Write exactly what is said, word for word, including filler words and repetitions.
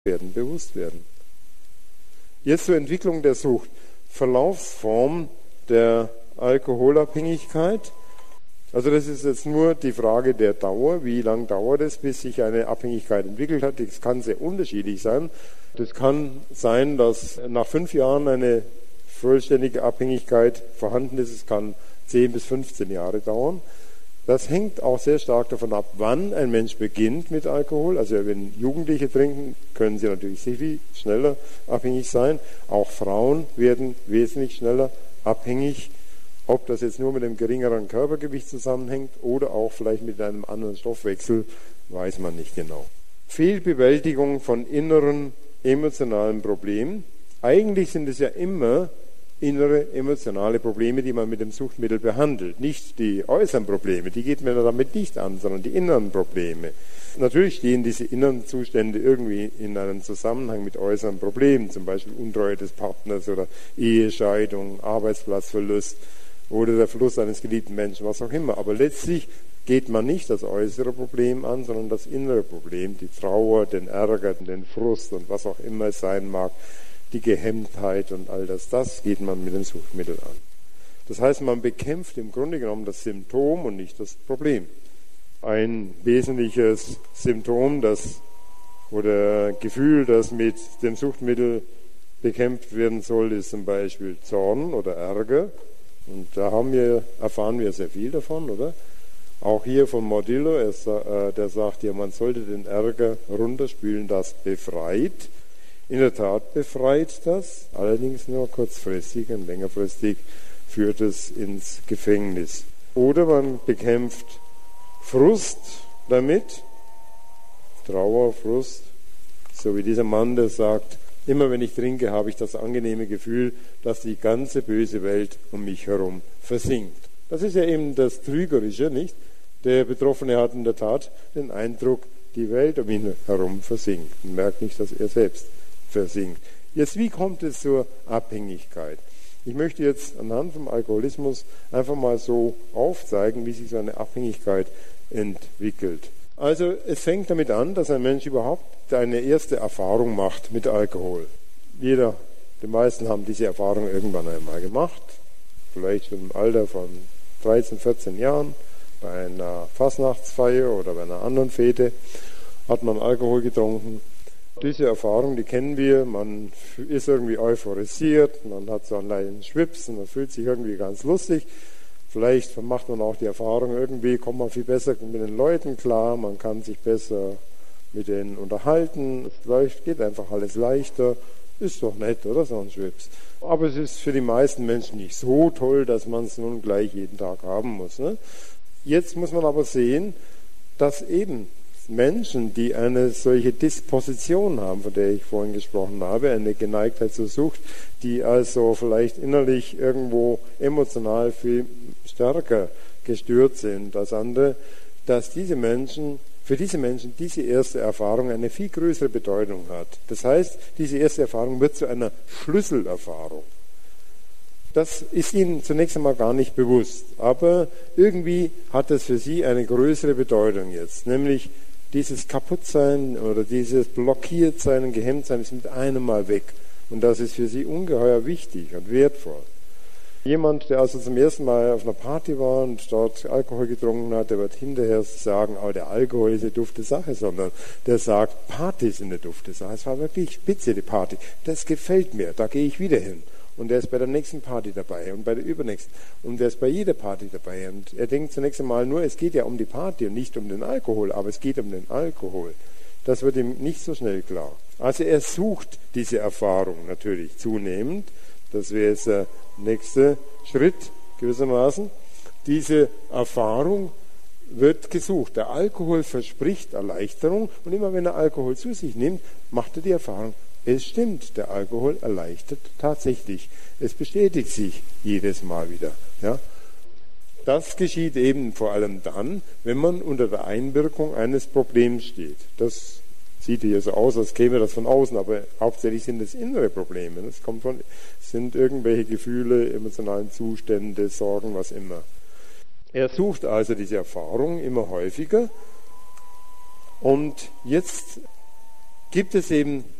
werden, bewusst werden. Jetzt zur Entwicklung der Sucht. Verlaufsform der Alkoholabhängigkeit. Also das ist jetzt nur die Frage der Dauer. Wie lange dauert es, bis sich eine Abhängigkeit entwickelt hat? Das kann sehr unterschiedlich sein. Das kann sein, dass nach fünf Jahren eine vollständige Abhängigkeit vorhanden ist. Es kann zehn bis fünfzehn Jahre dauern. Das hängt auch sehr stark davon ab, wann ein Mensch beginnt mit Alkohol. Also wenn Jugendliche trinken, können sie natürlich sehr viel schneller abhängig sein. Auch Frauen werden wesentlich schneller abhängig. Ob das jetzt nur mit einem geringeren Körpergewicht zusammenhängt oder auch vielleicht mit einem anderen Stoffwechsel, weiß man nicht genau. Fehlbewältigung von inneren emotionalen Problemen. Eigentlich sind es ja immer innere emotionale Probleme, die man mit dem Suchtmittel behandelt. Nicht die äußeren Probleme, die geht man damit nicht an, sondern die inneren Probleme. Natürlich stehen diese inneren Zustände irgendwie in einem Zusammenhang mit äußeren Problemen, zum Beispiel Untreue des Partners oder Ehescheidung, Arbeitsplatzverlust oder der Verlust eines geliebten Menschen, was auch immer. Aber letztlich geht man nicht das äußere Problem an, sondern das innere Problem, die Trauer, den Ärger, den Frust und was auch immer es sein mag, die Gehemmtheit und all das, das geht man mit dem Suchtmittel an. Das heißt, man bekämpft im Grunde genommen das Symptom und nicht das Problem. Ein wesentliches Symptom, das oder Gefühl, das mit dem Suchtmittel bekämpft werden soll, ist zum Beispiel Zorn oder Ärger. Und da haben wir, erfahren wir sehr viel davon, oder? Auch hier von Mordillo, er, der sagt ja, man sollte den Ärger runterspülen, das befreit. In der Tat befreit das, allerdings nur kurzfristig und längerfristig führt es ins Gefängnis. Oder man bekämpft Frust damit, Trauer, Frust, so wie dieser Mann, der sagt, immer wenn ich trinke, habe ich das angenehme Gefühl, dass die ganze böse Welt um mich herum versinkt. Das ist ja eben das Trügerische, nicht? Der Betroffene hat in der Tat den Eindruck, die Welt um ihn herum versinkt und merkt nicht, dass er selbst versinkt. Jetzt, wie kommt es zur Abhängigkeit? Ich möchte jetzt anhand vom Alkoholismus einfach mal so aufzeigen, wie sich so eine Abhängigkeit entwickelt. Also es fängt damit an, dass ein Mensch überhaupt eine erste Erfahrung macht mit Alkohol. Jeder, die meisten haben diese Erfahrung irgendwann einmal gemacht, vielleicht schon im Alter von dreizehn, vierzehn Jahren, bei einer Fastnachtsfeier oder bei einer anderen Fete hat man Alkohol getrunken. Diese Erfahrung, die kennen wir, man ist irgendwie euphorisiert, man hat so einen leichten Schwips und man fühlt sich irgendwie ganz lustig. Vielleicht macht man auch die Erfahrung, irgendwie kommt man viel besser mit den Leuten klar, man kann sich besser mit denen unterhalten, es läuft, geht einfach alles leichter, ist doch nett, oder, so ein Schwips. Aber es ist für die meisten Menschen nicht so toll, dass man es nun gleich jeden Tag haben muss. Ne? Jetzt muss man aber sehen, dass eben Menschen, die eine solche Disposition haben, von der ich vorhin gesprochen habe, eine Geneigtheit zur Sucht, die also vielleicht innerlich irgendwo emotional viel stärker gestört sind als andere, dass diese Menschen, für diese Menschen diese erste Erfahrung eine viel größere Bedeutung hat. Das heißt, diese erste Erfahrung wird zu einer Schlüsselerfahrung. Das ist ihnen zunächst einmal gar nicht bewusst, aber irgendwie hat es für sie eine größere Bedeutung jetzt, nämlich dieses Kaputtsein oder dieses Blockiertsein und Gehemmtsein ist mit einem Mal weg. Und das ist für sie ungeheuer wichtig und wertvoll. Jemand, der also zum ersten Mal auf einer Party war und dort Alkohol getrunken hat, der wird hinterher sagen, oh, der Alkohol ist eine dufte Sache, sondern der sagt, Partys sind eine dufte Sache. Es war wirklich spitze, die Party. Das gefällt mir, da gehe ich wieder hin. Und er ist bei der nächsten Party dabei und bei der übernächsten. Und er ist bei jeder Party dabei. Und er denkt zunächst einmal nur, es geht ja um die Party und nicht um den Alkohol, aber es geht um den Alkohol. Das wird ihm nicht so schnell klar. Also er sucht diese Erfahrung natürlich zunehmend. Das wäre jetzt der nächste Schritt gewissermaßen. Diese Erfahrung wird gesucht. Der Alkohol verspricht Erleichterung und immer wenn er Alkohol zu sich nimmt, macht er die Erfahrung, es stimmt, der Alkohol erleichtert tatsächlich. Es bestätigt sich jedes Mal wieder. Ja? Das geschieht eben vor allem dann, wenn man unter der Einwirkung eines Problems steht. Das sieht hier so aus, als käme das von außen, aber hauptsächlich sind es innere Probleme. Es kommt von, es sind irgendwelche Gefühle, emotionalen Zustände, Sorgen, was immer. Er sucht also diese Erfahrung immer häufiger und jetzt gibt es eben